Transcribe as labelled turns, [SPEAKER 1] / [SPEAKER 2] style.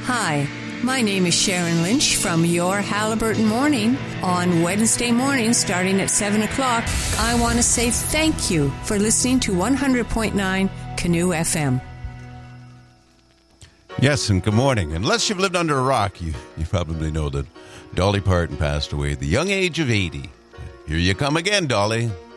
[SPEAKER 1] Hi, my name is Sharon Lynch from Your Halliburton Morning. On Wednesday morning, starting at 7 o'clock, I want to say thank you for listening to 100.9 Canoe FM.
[SPEAKER 2] Yes, and good morning. Unless you've lived under a rock, you probably know that Dolly Parton passed away at the young age of 80. Here you come again, Dolly.